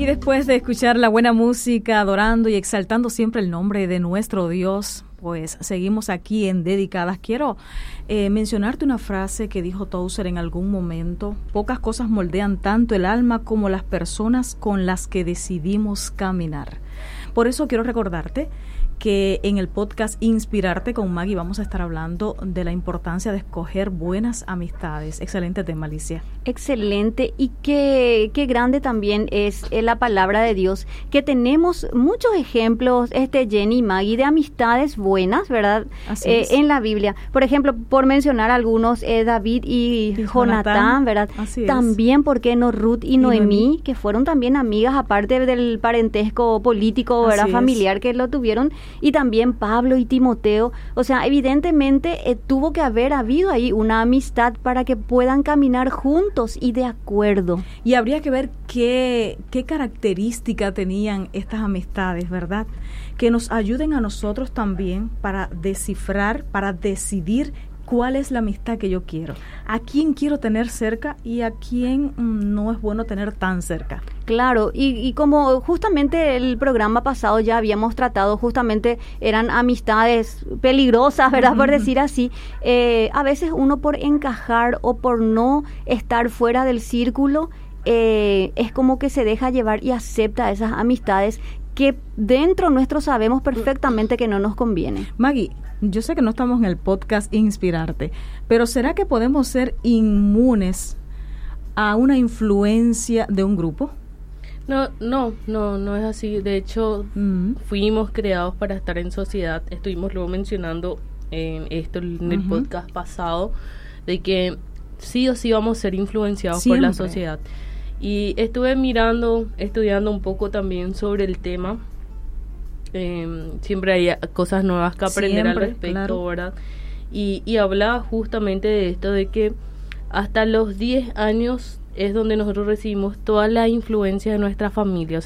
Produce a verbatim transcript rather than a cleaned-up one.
Y después de escuchar la buena música, adorando y exaltando siempre el nombre de nuestro Dios, pues seguimos aquí en Dedicadas. Quiero eh, mencionarte una frase que dijo Tozer en algún momento. Pocas cosas moldean tanto el alma como las personas con las que decidimos caminar. Por eso quiero recordarte que en el podcast Inspirarte con Maggie vamos a estar hablando de la importancia de escoger buenas amistades. Excelente tema, Alicia. Excelente, y qué, qué grande también es la palabra de Dios, que tenemos muchos ejemplos, este Jenny y Maggie, de amistades buenas, ¿verdad? Así eh, es. En la Biblia. Por ejemplo, por mencionar algunos, eh, David y, y Jonatán, Jonatán, ¿verdad? Así también, es. ¿por qué no? Ruth y, y Noemí, Noemí, que fueron también amigas, aparte del parentesco político, ¿verdad? Familiar que lo tuvieron. Y también Pablo y Timoteo. O sea, evidentemente eh, tuvo que haber habido ahí una amistad para que puedan caminar juntos y de acuerdo. Y habría que ver qué, qué característica tenían estas amistades, ¿verdad? Que nos ayuden a nosotros también para descifrar, para decidir cuál es la amistad que yo quiero, a quién quiero tener cerca y a quién mm, no es bueno tener tan cerca. Claro, y, y como justamente el programa pasado ya habíamos tratado, justamente eran amistades peligrosas, ¿verdad? Uh-huh. Por decir así, eh, a veces uno por encajar o por no estar fuera del círculo, eh, es como que se deja llevar y acepta esas amistades que dentro nuestro sabemos perfectamente que no nos conviene. Maggie, yo sé que no estamos en el podcast Inspirarte, pero ¿será que podemos ser inmunes a una influencia de un grupo? No, no, no, no es así. De hecho, uh-huh. fuimos creados para estar en sociedad. Estuvimos luego mencionando eh, esto en el uh-huh. podcast pasado, de que sí o sí vamos a ser influenciados Siempre. por la sociedad. Y estuve mirando, estudiando un poco también sobre el tema. Eh, siempre hay cosas nuevas que aprender siempre, al respecto, claro. ¿verdad? Y, y hablaba justamente de esto, de que hasta los diez años es donde nosotros recibimos toda la influencia de nuestra familia. O sea,